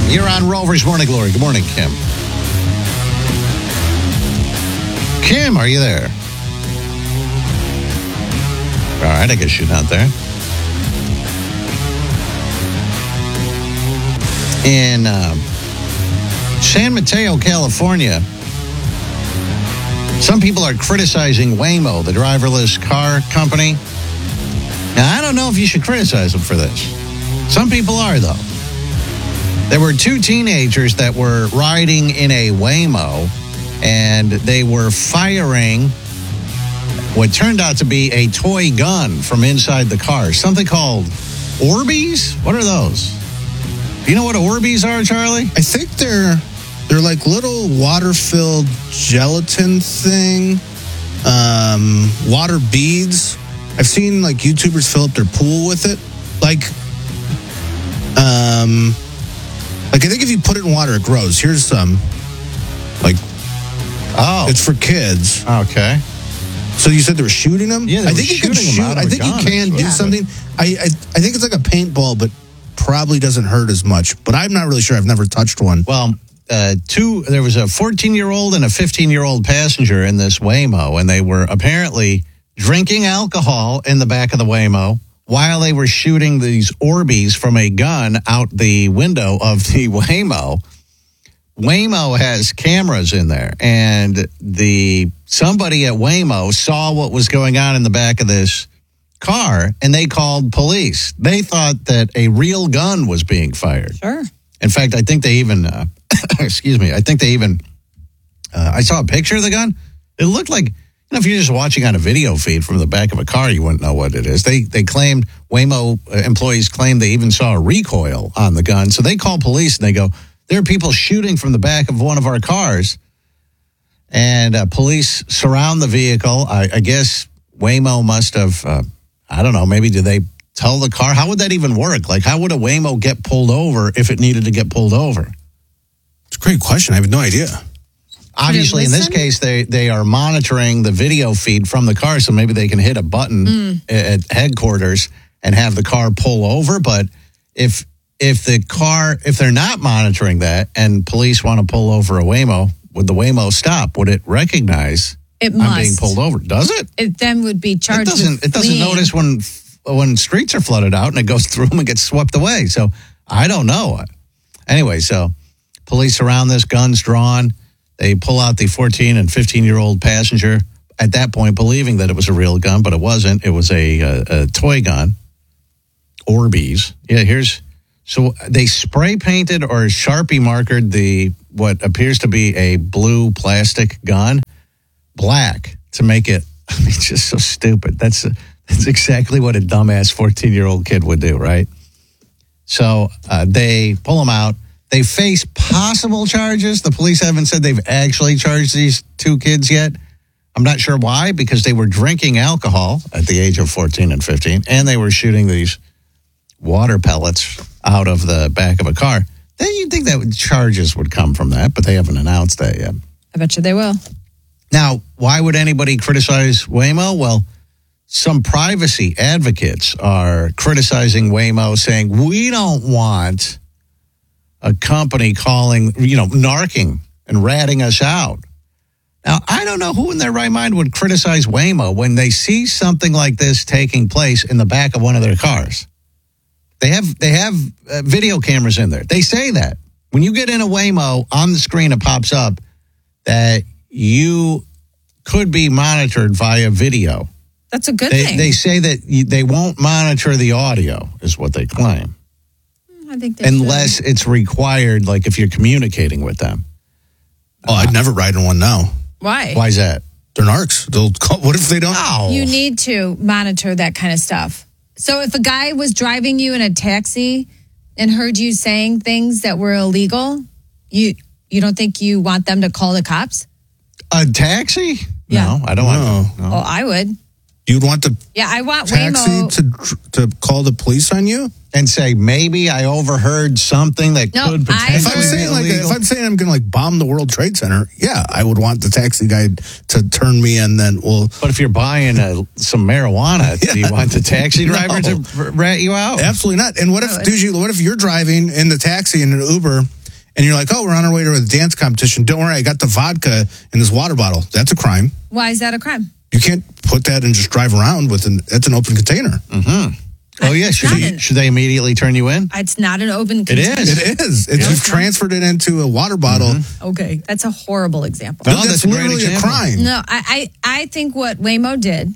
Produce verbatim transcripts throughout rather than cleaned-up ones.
You're on Rover's Morning Glory. Good morning, Kim. Kim, are you there? All right, I guess you're not there. In uh, San Mateo, California, some people are criticizing Waymo, the driverless car company. Now, I don't know if you should criticize them for this. Some people are, though. There were two teenagers that were riding in a Waymo, and they were firing what turned out to be a toy gun from inside the car. Something called Orbeez? What are those? Do you know what Orbeez are, Charlie? I think they're they're like little water-filled gelatin thing, um, water beads. I've seen like YouTubers fill up their pool with it. Like, um, like I think if you put it in water, it grows. Here's some. Like, oh, it's for kids. Okay. So you said they were shooting them? Yeah, they I were think you can shooting them shoot. out of I a think gun, you can do yeah. something. I, I I think it's like a paintball, but probably doesn't hurt as much. But I'm not really sure. I've never touched one. Well, uh, two. There was a fourteen-year-old and a fifteen-year-old passenger in this Waymo, and they were apparently drinking alcohol in the back of the Waymo while they were shooting these Orbeez from a gun out the window of the Waymo. Waymo has cameras in there, and the somebody at Waymo saw what was going on in the back of this car, and they called police. They thought that a real gun was being fired. Sure. In fact, I think they even, uh, excuse me, I think they even, uh, I saw a picture of the gun. It looked like, you know, if you're just watching on a video feed from the back of a car, you wouldn't know what it is. They they claimed, Waymo employees claimed they even saw a recoil on the gun. So they call police and they go, there are people shooting from the back of one of our cars. And uh, police surround the vehicle. I, I guess Waymo must have, uh, I don't know, maybe do they tell the car? How would that even work? Like, how would a Waymo get pulled over if it needed to get pulled over? It's a great question. I have no idea. Obviously, in this case, they, they are monitoring the video feed from the car, so maybe they can hit a button mm. at headquarters and have the car pull over. But if if the car, if they're not monitoring that and police want to pull over a Waymo, would the Waymo stop? Would it recognize it I'm must. being pulled over? Does it? It then would be charged It doesn't. with It doesn't fleeing. notice when when streets are flooded out and it goes through them and gets swept away. So I don't know. Anyway, so police surround this, guns drawn. They pull out the fourteen and fifteen-year-old passenger, at that point believing that it was a real gun, but it wasn't. It was a, a, a toy gun, Orbeez. Yeah, here's, so they spray painted or Sharpie markered the, what appears to be a blue plastic gun, black to make it, I mean, just so stupid. That's, that's exactly what a dumbass fourteen-year-old kid would do, right? So uh, they pull them out. They face possible charges. The police haven't said they've actually charged these two kids yet. I'm not sure why, because they were drinking alcohol at the age of fourteen and fifteen, and they were shooting these water pellets out of the back of a car. Then you'd think that charges would come from that, but they haven't announced that yet. I bet you they will. Now, why would anybody criticize Waymo? Well, some privacy advocates are criticizing Waymo, saying, we don't want a company calling, you know, narking and ratting us out. Now, I don't know who in their right mind would criticize Waymo when they see something like this taking place in the back of one of their cars. They have they have uh, video cameras in there. They say that. When you get in a Waymo, on the screen it pops up that you could be monitored via video. That's a good they, thing. They say that you, they won't monitor the audio, is what they claim. I think they Unless should. it's required, like if you're communicating with them. Oh, I'd never ride in one now. Why? Why is that? They're narcs. They'll call, what if they don't? Oh. You need to monitor that kind of stuff. So if a guy was driving you in a taxi and heard you saying things that were illegal, you you don't think you want them to call the cops? A taxi? Yeah. No, I don't No. want to. No. Oh, I would. You'd want the Yeah, I want taxi Waymo. to to call the police on you? And say, maybe I overheard something that No, could I- If potentially I'm be saying like illegal. if I'm saying I'm going to like bomb the World Trade Center, yeah, I would want the taxi guy to turn me in. Then well, But if you're buying a, some marijuana, do you Yeah. want the taxi driver No. to r- rat you out? absolutely not. And what if, would. dude, you, what if you're driving in the taxi in an Uber and you're like, oh, we're on our way to a dance competition. Don't worry, I got the vodka in this water bottle. That's a crime. Why is that a crime? You can't put that and just drive around with an, that's an open container. Mm-hmm. Oh, yeah. Should, Not they, an- should they immediately turn you in? It's not an open It container. is. It is. It's Yeah. You've transferred it into a water bottle. Okay, that's a horrible example. No, that's that's a great literally a example. crime. No, I, I, I think what Waymo did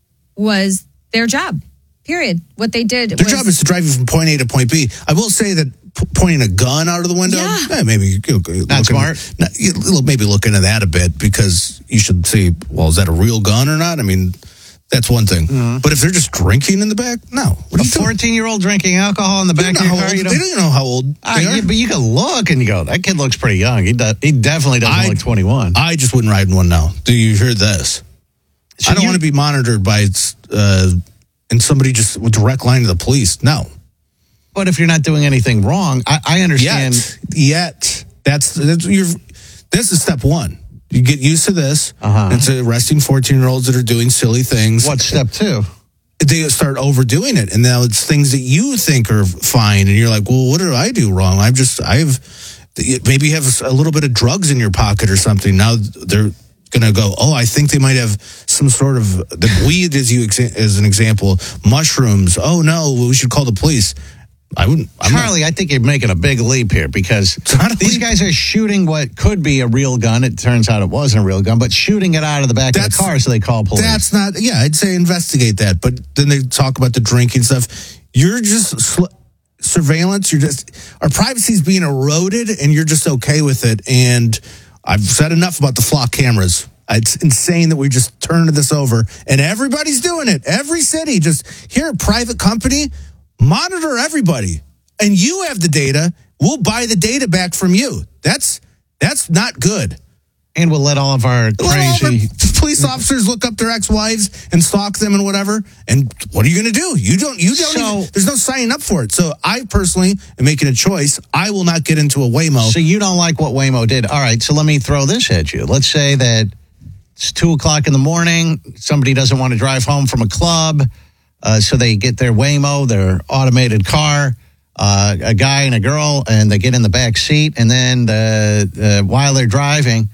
was their job. Period. What they did. Their was, job is to drive you from point A to point B. I will say that p- pointing a gun out of the window, Yeah. eh, maybe you could look Not in- smart. not- you- maybe look into that a bit because you should see, well, is that a real gun or not? I mean, that's one thing. But if they're just drinking in the back, no. What A are you doing? fourteen-year-old drinking alcohol in the They back don't of know your how car? old- You They don't, don't know how old Ah, they are. yeah, but you can look and you go, that kid looks pretty young. He, does, he definitely doesn't I- look like twenty-one. I just wouldn't ride in one now. Do you hear this? So I don't you- want to be monitored by uh, and somebody just with direct line to the police. No. But if you're not doing anything wrong, I, I understand. Yet, yet that's that's your. This is step one. You get used to this. Uh-huh. It's arresting fourteen-year-olds that are doing silly things. What's step two? They start overdoing it, and now it's things that you think are fine, and you're like, "Well, what did I do wrong? I've just I've maybe you have a little bit of drugs in your pocket or something." Now they're going to go, "Oh, I think they might have some sort of the weed as you exa- as an example, mushrooms. Oh no, we should call the police." I wouldn't. I'm not- Charlie, I think you're making a big leap here because not a these leap. guys are shooting what could be a real gun. It turns out it wasn't a real gun, but shooting it out of the back of That's- the car, so they call police. That's not, yeah, I'd say investigate that. But then they talk about the drinking stuff. You're just sl- surveillance. You're just, our privacy's being eroded and you're just okay with it. And I've said enough about the flock cameras. It's insane that we just turned this over and everybody's doing it. Every city, just here, a private company, monitor everybody. And you have the data. We'll buy the data back from you. That's, that's not good. And we'll let all of our Let all of our crazy. police officers look up their ex-wives and stalk them and whatever. And what are you going to do? You don't. You don't. So- even, there's no signing up for it. So I personally am making a choice. I will not get into a Waymo. So you don't like what Waymo did. All right, so let me throw this at you. Let's say that it's two o'clock in the morning. Somebody doesn't want to drive home from a club, uh, so they get their Waymo, their automated car, uh, a guy and a girl, and they get in the back seat. And then the, uh, while they're driving,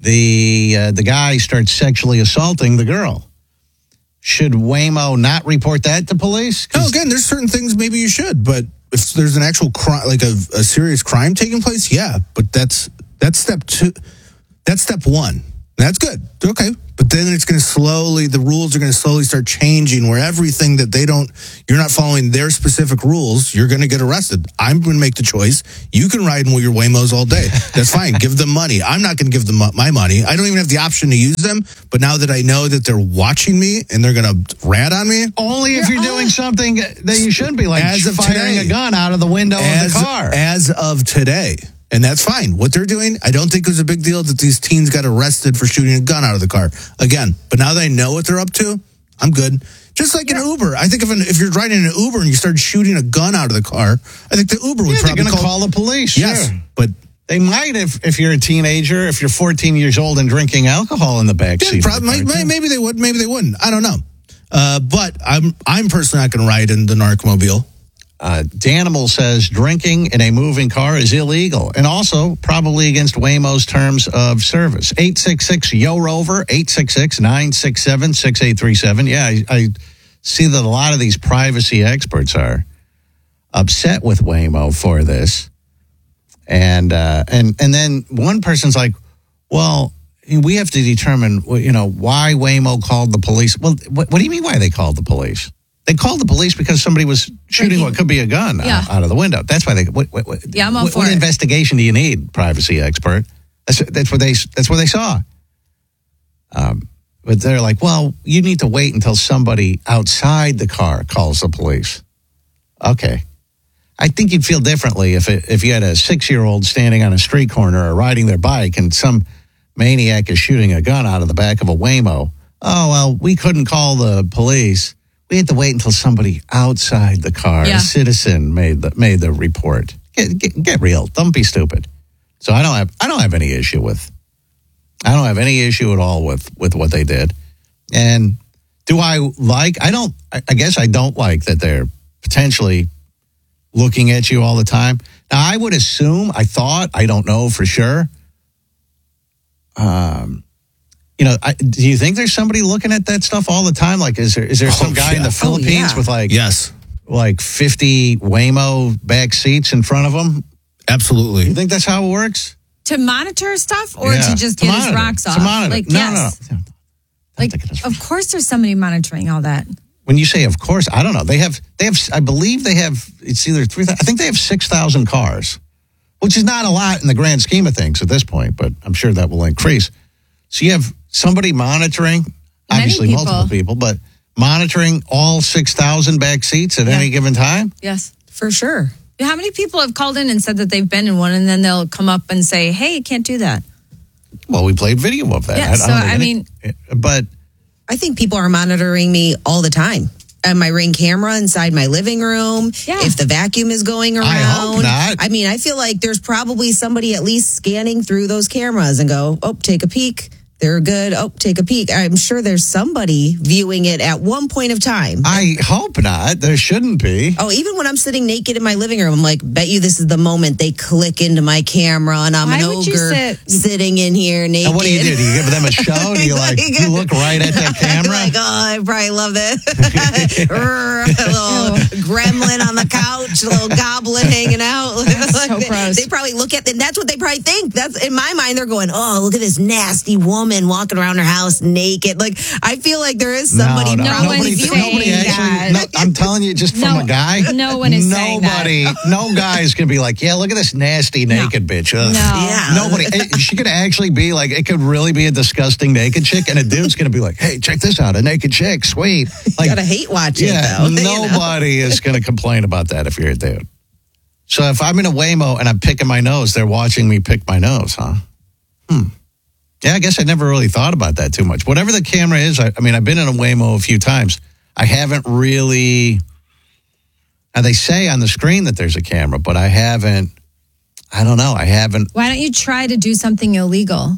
the uh, the guy starts sexually assaulting the girl. Should Waymo not report that to police? 'Cause No, again, there's certain things maybe you should, but if there's an actual crime, like a, a serious crime taking place, yeah. But that's that's step two. That's step one. That's good. Okay. But then it's going to slowly, the rules are going to slowly start changing where everything that they don't, you're not following their specific rules, you're going to get arrested. I'm going to make the choice. You can ride in with your Waymos all day. That's fine. Give them money. I'm not going to give them my money. I don't even have the option to use them. But now that I know that they're watching me and they're going to rat on me, only if you're doing something that you shouldn't be, like As of firing today. a gun out of the window as, of the car. as of today. And that's fine. What they're doing, I don't think it was a big deal that these teens got arrested for shooting a gun out of the car. Again, but now that I know what they're up to, I'm good. Just like an Uber. I think if, an, if you're riding in an Uber and you start shooting a gun out of the car, I think the Uber would Yeah, they're probably going to call, call the police. Yes, sure. but They might if if you're a teenager, if you're fourteen years old and drinking alcohol in the back yeah, seat. probably, of the car, may- too. maybe they would, maybe they wouldn't. I don't know. Uh, but I'm I'm personally not going to ride in the Narcmobile. Uh, Danimal says drinking in a moving car is illegal and also probably against Waymo's terms of service. eight six six, Y O ROVER, eight six six, nine six seven, six eight three seven. Yeah, I, I see that a lot of these privacy experts are upset with Waymo for this. And uh, and and then one person's like, well, we have to determine, you know, why Waymo called the police. Well, what, what do you mean why they called the police? They called the police because somebody was shooting Drinking. what could be a gun Yeah. out, out of the window. That's why they. What, what, what, Yeah, I'm all what, for what it. investigation do you need, privacy expert? That's that's what they that's what they saw. Um, but they're like, well, you need to wait until somebody outside the car calls the police. Okay, I think you'd feel differently if it, if you had a six year old standing on a street corner or riding their bike and some maniac is shooting a gun out of the back of a Waymo. Oh well, we couldn't call the police. We had to wait until somebody outside the car, Yeah. a citizen, made the made the report. Get, get get real. Don't be stupid. So I don't have I don't have any issue with I don't have any issue at all with with what they did. And do I like? I don't. I I guess I don't like that they're potentially looking at you all the time. Now, I would assume, I thought, I don't know for sure. Um, you know, I, do you think there's somebody looking at that stuff all the time? Like, is there is there some Oh, guy in yeah. the Philippines yeah. with like Yes, like fifty Waymo back seats in front of him? absolutely. You think that's how it works? To monitor stuff or Yeah. to just To get monitor. his rocks To off? monitor. Like, no, yes. no, no. Like, think it is. of course there's somebody monitoring all that. When you say, of course, I don't know. They have, they have. I believe they have. It's either three. I think they have six thousand cars, which is not a lot in the grand scheme of things at this point. But I'm sure that will increase. So you have somebody monitoring, Many obviously people. multiple people, but monitoring all six thousand back seats at Yeah. any given time. Yes. For sure. How many people have called in and said that they've been in one, and then they'll come up and say, "Hey, you can't do that." Well, we played video of that. Yeah, I, so, don't think I any- mean- but I think people are monitoring me all the time. And my Ring camera inside my living room. Yeah. If the vacuum is going around. I hope not. I mean, I feel like there's probably somebody at least scanning through those cameras and go, oh, take a peek. They're good. Oh, take a peek. I'm sure there's somebody viewing it at one point of time. I hope not. There shouldn't be. Oh, even when I'm sitting naked in my living room, I'm like, bet you this is the moment they click into my camera and I'm Why an would you ogre sit- sitting in here naked. And what do you do? Do you give them a show? Do you like you look right at that camera? Like, oh, I probably love that. Rrr, a little gremlin on the couch, a little goblin hanging out. so gross. They probably look at, and that's what they probably think. That's in my mind. They're going, oh, look at this nasty woman walking around her house naked. Like, I feel like there is somebody no, no, probably nobody, one's viewing nobody saying actually. that. No, I'm telling you, just from No, a guy. no one is saying that. Nobody, no guy is gonna be like, yeah, look at this nasty naked bitch. Ugh. No. Yeah. Nobody. it- she could actually be like, it could really be a disgusting naked chick, and a dude's gonna be like, hey, check this out, a naked chick, sweet. Like, Gotta hate watch it, yeah, though. you know? nobody is gonna complain about that if you're a dude. So if I'm in a Waymo and I'm picking my nose, they're watching me pick my nose, huh? Hmm. Yeah, I guess I never really thought about that too much. Whatever the camera is, I, I mean, I've been in a Waymo a few times. I haven't really. Now they say on the screen that there's a camera, but I haven't. I don't know. I haven't. Why don't you try to do something illegal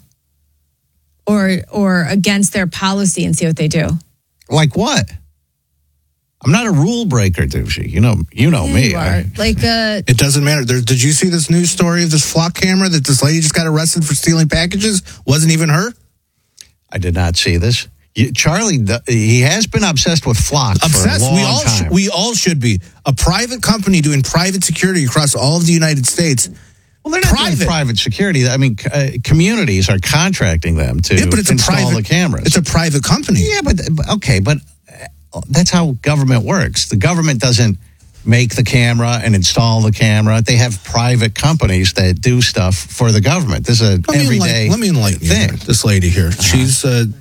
or or against their policy and see what they do? Like what? I'm not a rule breaker, douchey. You know, you know Yeah, me. you are. I, Like uh It doesn't matter. There, did you see this news story of this flock camera that this lady just got arrested for stealing packages? Wasn't even her. I did not see this. You, Charlie, he has been obsessed with Flock Obsessed. for a long we all sh- time. we all should be. A private company doing private security across all of the United States. well, they're not private. doing private security. I mean, uh, communities are contracting them to Yeah, but it's a install private the cameras. It's a private company. Yeah, but, but okay, but uh, that's how government works. The government doesn't make the camera and install the camera. They have private companies that do stuff for the government. This is an Let me, everyday enlighten, let me enlighten you. thing. here. This lady here, she's uh,